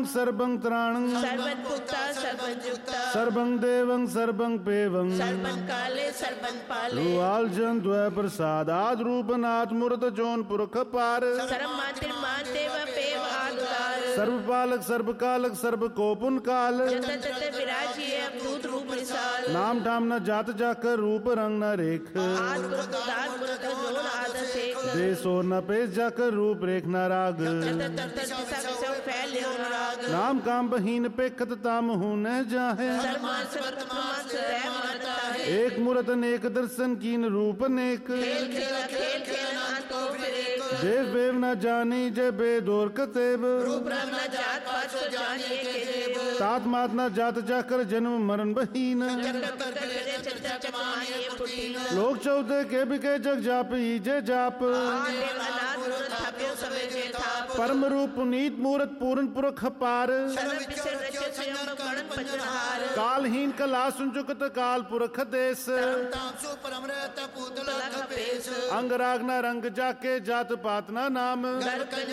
सर्वं सर्वं त्राणं सर्वं भुक्ता सर्वं युक्ता सर्वं देवं सर्वं पेवं सर्वं काले सर्वं पाले रुआलजन द्वय प्रसादाद रूपनाथ मूर्त जौन पुरख पार सर्व मातिर मातेव पेव आधार सर्वपालक सर्वकालक सर्व कोपुन काल जत जत विराजिए अवधूत रूप निसाल नाम ठाम न जात जाकर रूप रंग न रेख आद पुरख दात पुरख जोन आद शेख देसो न पेश जाकर रूप रेख न राग जत तत दिशा विषम फैल अनुराग नाम काम बहीन पेखत ताम हूं न जाहे सर्वमान सर्व प्रमाण सदैव मानता है एक मूर्त अनेक दर्शन कीन रूप अनेक खेल खेला खेल खेला तो फिर एक देव वेव न जानी जय बेदोर कतेब रूप रंग न जात पात सो जानिए के देव तात मात न जात जाकर जन्म मरण बहीन चक्कर पकड़ करे चलता चमानिए पुटीन लोक चौथे के बिके जग जाप ही जय जाप आदेव अनाथ मूर्त थाप्यो समय जे थाप परम रूप पुनीत मूर्त पूर्ण पुरख पार सर्व विषय रचे स्वयं कणन पंचहार कालहीन कला सुंजुकत काल पुरख देश अंग राग न रंग जाके जात पात न नाम